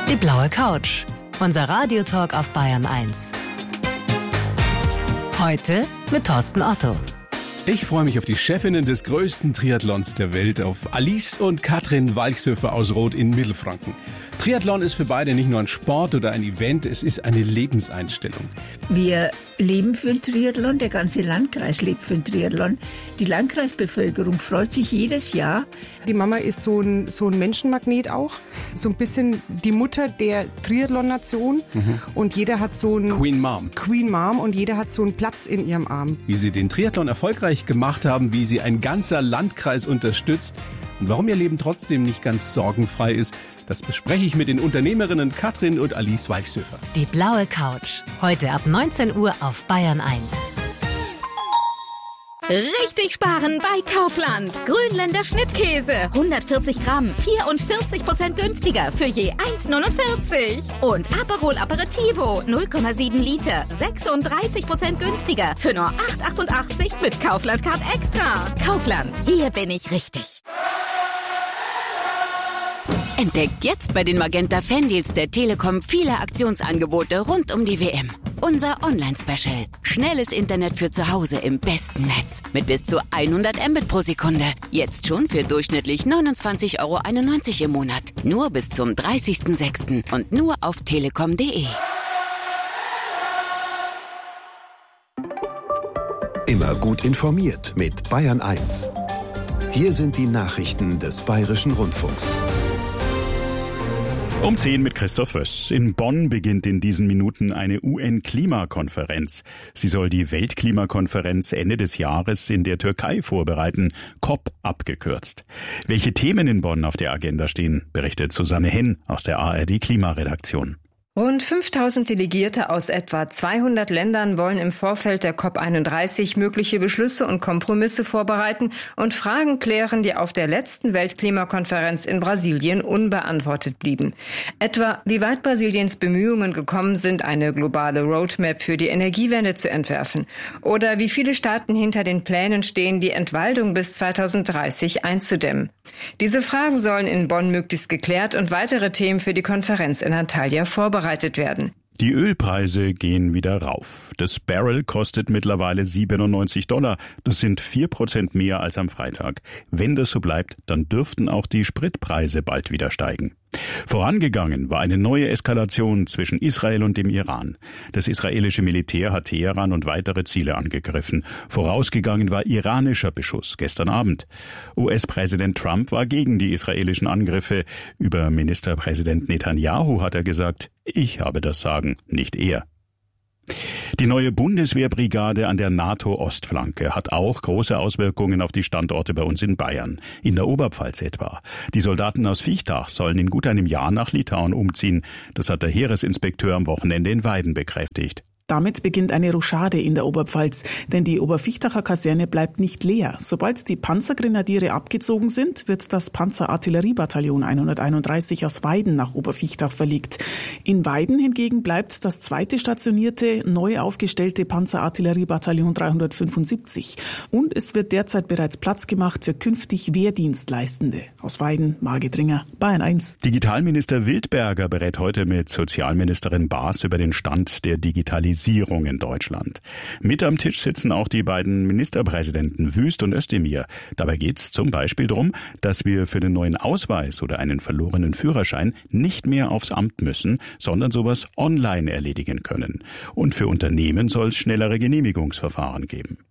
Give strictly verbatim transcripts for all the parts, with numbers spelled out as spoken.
Die blaue Couch. Unser Radiotalk auf Bayern eins. Heute mit Thorsten Otto. Ich freue mich auf die Chefinnen des größten Triathlons der Welt, auf Alice und Katrin Walchshofer aus Roth in Mittelfranken. Triathlon ist für beide nicht nur ein Sport oder ein Event, es ist eine Lebenseinstellung. Wir leben für den Triathlon, der ganze Landkreis lebt für den Triathlon. Die Landkreisbevölkerung freut sich jedes Jahr. Die Mama ist so ein, so ein Menschenmagnet auch, so ein bisschen die Mutter der Triathlon-Nation. Mhm. Und jeder hat so ein... Queen Mom. Queen Mom und jeder hat so einen Platz in ihrem Arm. Wie sie den Triathlon erfolgreich gemacht haben, wie sie ein ganzer Landkreis unterstützt und warum ihr Leben trotzdem nicht ganz sorgenfrei ist, das bespreche ich mit den Unternehmerinnen Katrin und Alice Walchshofer. Die blaue Couch. Heute ab neunzehn Uhr auf Bayern eins. Richtig sparen bei Kaufland. Grünländer Schnittkäse. hundertvierzig Gramm. vierundvierzig Prozent günstiger für je eins neunundvierzig. Und Aperol Aperitivo. null Komma sieben Liter. sechsunddreißig Prozent günstiger für nur acht achtundachtzig mit Kaufland Card Extra. Kaufland. Hier bin ich richtig. Entdeckt jetzt bei den Magenta Fandeals der Telekom viele Aktionsangebote rund um die W M. Unser Online-Special. Schnelles Internet für zu Hause im besten Netz. Mit bis zu hundert Mbit pro Sekunde. Jetzt schon für durchschnittlich neunundzwanzig Euro einundneunzig im Monat. Nur bis zum dreißigsten sechsten und nur auf telekom punkt de. Immer gut informiert mit Bayern eins. Hier sind die Nachrichten des Bayerischen Rundfunks. Um zehn mit Christoph Wöss. In Bonn beginnt in diesen Minuten eine U N-Klimakonferenz. Sie soll die Weltklimakonferenz Ende des Jahres in der Türkei vorbereiten, C O P abgekürzt. Welche Themen in Bonn auf der Agenda stehen, berichtet Susanne Henn aus der A R D-Klimaredaktion. Rund fünftausend Delegierte aus etwa zweihundert Ländern wollen im Vorfeld der C O P einunddreißig mögliche Beschlüsse und Kompromisse vorbereiten und Fragen klären, die auf der letzten Weltklimakonferenz in Brasilien unbeantwortet blieben. Etwa, wie weit Brasiliens Bemühungen gekommen sind, eine globale Roadmap für die Energiewende zu entwerfen. Oder wie viele Staaten hinter den Plänen stehen, die Entwaldung bis zweitausenddreißig einzudämmen. Diese Fragen sollen in Bonn möglichst geklärt und weitere Themen für die Konferenz in Antalya vorbereitet werden. Die Ölpreise gehen wieder rauf. Das Barrel kostet mittlerweile siebenundneunzig Dollar. Das sind vier Prozent mehr als am Freitag. Wenn das so bleibt, dann dürften auch die Spritpreise bald wieder steigen. Vorangegangen war eine neue Eskalation zwischen Israel und dem Iran. Das israelische Militär hat Teheran und weitere Ziele angegriffen. Vorausgegangen war iranischer Beschuss gestern Abend. U S-Präsident Trump war gegen die israelischen Angriffe. Über Ministerpräsident Netanyahu hat er gesagt, ich habe das Sagen, nicht er. Die neue Bundeswehrbrigade an der NATO-Ostflanke hat auch große Auswirkungen auf die Standorte bei uns in Bayern, in der Oberpfalz etwa. Die Soldaten aus Viechtach sollen in gut einem Jahr nach Litauen umziehen. Das hat der Heeresinspekteur am Wochenende in Weiden bekräftigt. Damit beginnt eine Rochade in der Oberpfalz, denn die Obervichtacher Kaserne bleibt nicht leer. Sobald die Panzergrenadiere abgezogen sind, wird das Panzerartilleriebataillon hunderteinunddreißig aus Weiden nach Obervichtach verlegt. In Weiden hingegen bleibt das zweite stationierte, neu aufgestellte Panzerartilleriebataillon dreihundertfünfundsiebzig. Und es wird derzeit bereits Platz gemacht für künftig Wehrdienstleistende. Aus Weiden, Margit Ringer, Bayern eins. Digitalminister Wildberger berät heute mit Sozialministerin Baas über den Stand der Digitalisierung in Deutschland. Mit am Tisch sitzen auch die beiden Ministerpräsidenten Wüst und Özdemir. Dabei geht es zum Beispiel darum, dass wir für den neuen Ausweis oder einen verlorenen Führerschein nicht mehr aufs Amt müssen, sondern sowas online erledigen können. Und für Unternehmen soll es schnellere Genehmigungsverfahren geben.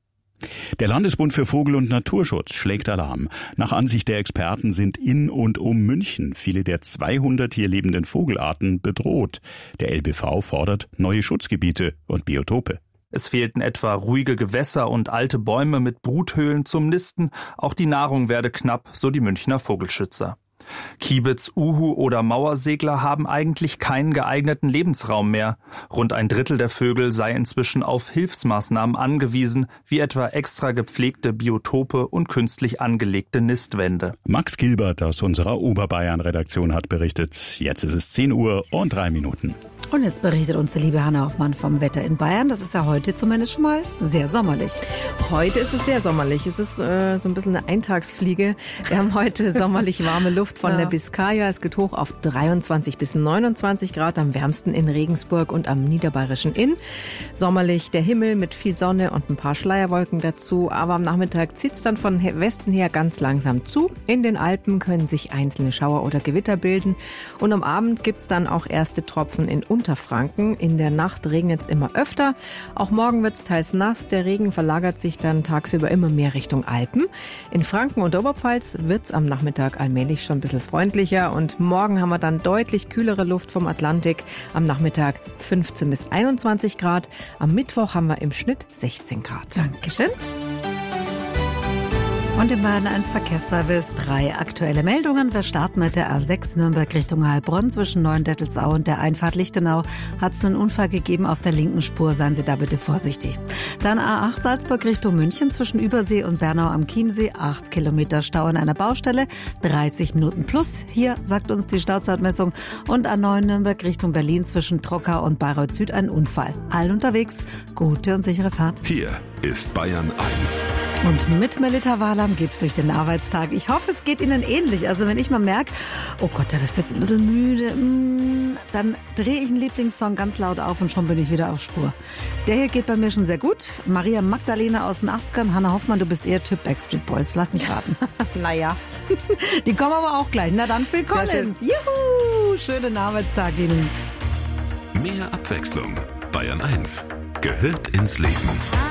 Der Landesbund für Vogel- und Naturschutz schlägt Alarm. Nach Ansicht der Experten sind in und um München viele der zweihundert hier lebenden Vogelarten bedroht. Der L B V fordert neue Schutzgebiete und Biotope. Es fehlten etwa ruhige Gewässer und alte Bäume mit Bruthöhlen zum Nisten. Auch die Nahrung werde knapp, so die Münchner Vogelschützer. Kiebitz, Uhu oder Mauersegler haben eigentlich keinen geeigneten Lebensraum mehr. Rund ein Drittel der Vögel sei inzwischen auf Hilfsmaßnahmen angewiesen, wie etwa extra gepflegte Biotope und künstlich angelegte Nistwände. Max Gilbert aus unserer Oberbayern-Redaktion hat berichtet. Jetzt ist es zehn Uhr und drei Minuten. Und jetzt berichtet uns die liebe Hanna Hoffmann vom Wetter in Bayern. Das ist ja heute zumindest schon mal sehr sommerlich. Heute ist es sehr sommerlich. Es ist äh, so ein bisschen eine Eintagsfliege. Wir haben heute sommerlich warme Luft von ja. der Biskaya. Es geht hoch auf dreiundzwanzig bis neunundzwanzig Grad, am wärmsten in Regensburg und am Niederbayerischen Inn. Sommerlich der Himmel mit viel Sonne und ein paar Schleierwolken dazu. Aber am Nachmittag zieht es dann von Westen her ganz langsam zu. In den Alpen können sich einzelne Schauer oder Gewitter bilden. Und am Abend gibt es dann auch erste Tropfen in Unterfranken. In der Nacht regnet es immer öfter. Auch morgen wird es teils nass. Der Regen verlagert sich dann tagsüber immer mehr Richtung Alpen. In Franken und Oberpfalz wird es am Nachmittag allmählich schon ein bisschen freundlicher. Und morgen haben wir dann deutlich kühlere Luft vom Atlantik. Am Nachmittag fünfzehn bis einundzwanzig Grad. Am Mittwoch haben wir im Schnitt sechzehn Grad. Dankeschön. Und im Bayern eins Verkehrsservice drei aktuelle Meldungen. Wir starten mit der A sechs Nürnberg Richtung Heilbronn zwischen Neuendettelsau und der Einfahrt Lichtenau. Hat es einen Unfall gegeben auf der linken Spur, seien Sie da bitte vorsichtig. Dann A acht Salzburg Richtung München zwischen Übersee und Bernau am Chiemsee. acht Kilometer Stau an einer Baustelle, dreißig Minuten plus. Hier sagt uns die Stauzeitmessung. Und A neun Nürnberg Richtung Berlin zwischen Trockau und Bayreuth Süd ein Unfall. Allen unterwegs, gute und sichere Fahrt. Hier ist Bayern eins. Und mit Melita Wahlam geht's durch den Arbeitstag. Ich hoffe, es geht Ihnen ähnlich. Also wenn ich mal merke, oh Gott, da bist du jetzt ein bisschen müde, dann drehe ich einen Lieblingssong ganz laut auf und schon bin ich wieder auf Spur. Der hier geht bei mir schon sehr gut. Maria Magdalena aus den achtzigern. Hanna Hoffmann, du bist eher Typ Backstreet Boys. Lass mich raten. Naja. Die kommen aber auch gleich. Na dann, Phil Collins. Juhu, schönen Arbeitstag Ihnen. Mehr Abwechslung. Bayern eins gehört ins Leben.